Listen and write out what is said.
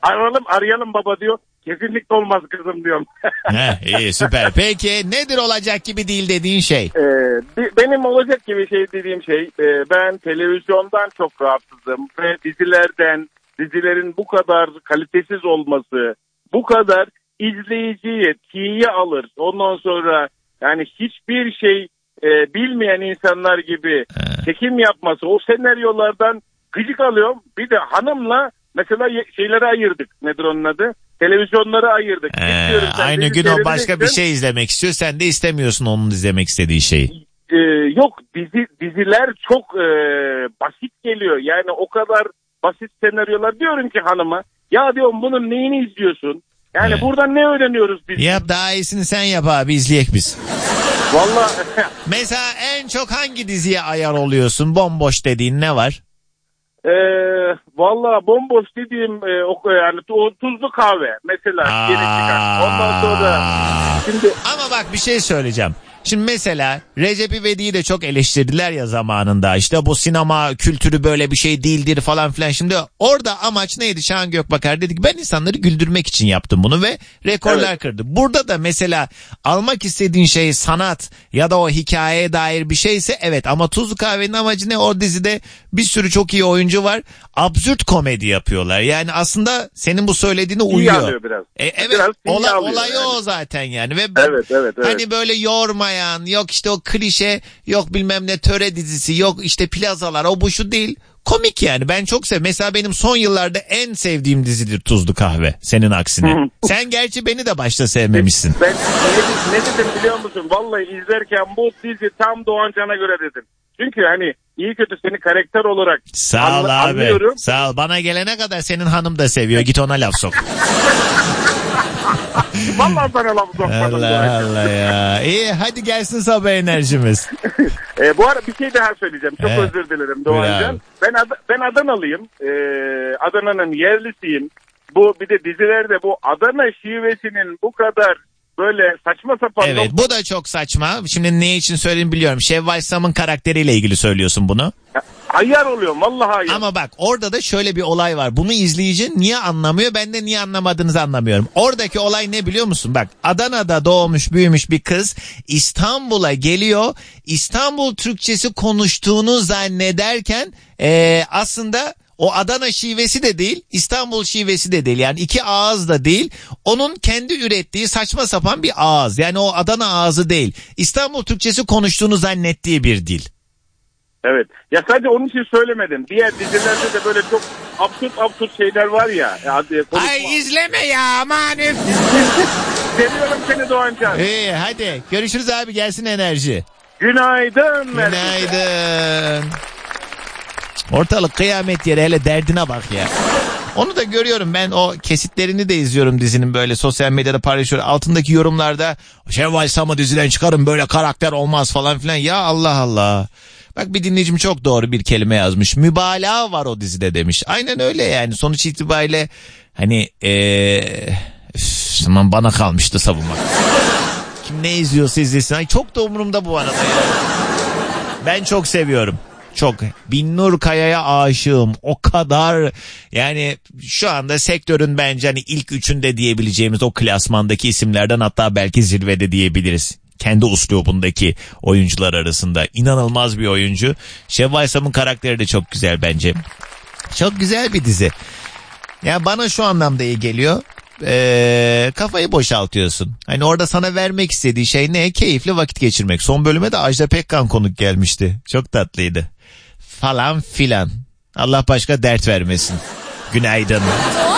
Arayalım baba diyor. Kesinlikle olmaz kızım diyorum. İyi süper. Peki nedir olacak gibi değil dediğin şey? Benim olacak gibi şey dediğim şey, ben televizyondan çok rahatsızım ve dizilerin bu kadar kalitesiz olması, bu kadar izleyiciyi tiye alır. Ondan sonra yani hiçbir şey bilmeyen insanlar gibi çekim yapması, o senaryolardan gıcık alıyorum. Bir de hanımla mesela şeyleri ayırdık. Nedir onun adı? Televizyonları ayırdık. Aynı gün o başka bir şey izlemek istiyor. Sen de istemiyorsun onun izlemek istediği şeyi. Yok, diziler çok basit geliyor. Yani o kadar basit senaryolar. Diyorum ki hanıma, ya diyorum bunun neyini izliyorsun? Yani buradan ne öğreniyoruz biz? Yap, daha iyisini sen yap abi, izleyek biz. Vallahi. Mesela en çok hangi diziye ayar oluyorsun? Bomboş dediğin ne var? Vallahi bomboş dediğim yani o Tuzlu Kahve mesela yeni çıkan. Ondan sonra şimdi ama bak bir şey söyleyeceğim. Şimdi mesela Recep İvedik'i de çok eleştirdiler ya zamanında. İşte bu sinema kültürü böyle bir şey değildir falan filan. Şimdi orada amaç neydi? Şahan Gökbakar dedi ki ben insanları güldürmek için yaptım bunu ve rekorlar kırdı. Burada da mesela almak istediğin şey sanat ya da o hikayeye dair bir şeyse evet, ama Tuzlu Kahve'nin amacı ne? O dizide bir sürü çok iyi oyuncu var. Absürt komedi yapıyorlar. Yani aslında senin bu söylediğine uyuyor. İyi alıyor biraz. Evet, biraz olayı yani. O zaten yani. Ve evet. Hani böyle yormayan, yok işte o klişe, yok bilmem ne töre dizisi, yok işte plazalar, o bu şu değil. Komik yani, ben çok seviyorum. Mesela benim son yıllarda en sevdiğim dizidir Tuzlu Kahve, senin aksine. Sen gerçi beni de başta sevmemişsin. Ben ne dedim biliyor musun? Vallahi izlerken bu dizi tam Doğan Can'a göre dedim. Çünkü hani iyi kötü seni karakter olarak sağ ol abi. Anlıyorum. Sağ ol. Bana gelene kadar senin hanım da seviyor. Git ona laf sok. Vallahi sana laf sokmadım. Allah Allah ya. İyi, hadi gelsin sabah enerjimiz. Bu arada bir şey daha söyleyeceğim. Çok özür dilerim Doğancan. Ben Adanalıyım. Adana'nın yerlisiyim. Bu bir de dizilerde bu Adana şivesinin bu kadar böyle saçma sapan... Evet, bu da çok saçma. Şimdi ne için söylediğimi biliyorum. Şevval Sam'ın karakteriyle ilgili söylüyorsun bunu. Ayar oluyorum vallahi ayar. Ama bak orada da şöyle bir olay var. Bunu izleyici niye anlamıyor? Ben de niye anlamadığınızı anlamıyorum. Oradaki olay ne biliyor musun? Bak, Adana'da doğmuş büyümüş bir kız İstanbul'a geliyor. İstanbul Türkçesi konuştuğunu zannederken aslında o Adana şivesi de değil, İstanbul şivesi de değil. Yani iki ağız da değil. Onun kendi ürettiği saçma sapan bir ağız. Yani o Adana ağzı değil. İstanbul Türkçesi konuştuğunu zannettiği bir dil. Evet. Ya sadece onun için söylemedim. Diğer dizilerde de böyle çok absürt şeyler var ya. Ay izleme ya, aman öf. Seviyorum seni Doğancan. İyi hadi görüşürüz abi, gelsin enerji. Günaydın. Günaydın. Ortalık kıyamet yeri, hele derdine bak ya. Onu da görüyorum ben, o kesitlerini de izliyorum dizinin, böyle sosyal medyada paylaşıyor. Altındaki yorumlarda Şevval Sam'ı diziden çıkarın, böyle karakter olmaz falan filan. Ya Allah Allah. Bak bir dinleyicim çok doğru bir kelime yazmış. Mübalağa var o dizide demiş. Aynen öyle yani, sonuç itibariyle hani zaman bana kalmıştı savunmak. Kim ne izliyorsa izlesin. Ay, çok da umurumda bu arada ya. Ben çok seviyorum. Çok. Binnur Kaya'ya aşığım. O kadar yani şu anda sektörün bence hani ilk üçünde diyebileceğimiz o klasmandaki isimlerden, hatta belki zirvede diyebiliriz. Kendi uslubundaki oyuncular arasında. İnanılmaz bir oyuncu. Şevval Sam'ın karakteri de çok güzel bence. Çok güzel bir dizi. Yani bana şu anlamda iyi geliyor. Kafayı boşaltıyorsun. Hani orada sana vermek istediği şey ne? Keyifli vakit geçirmek. Son bölüme de Ajda Pekkan konuk gelmişti. Çok tatlıydı. Falan filan. Allah başka dert vermesin. Günaydın.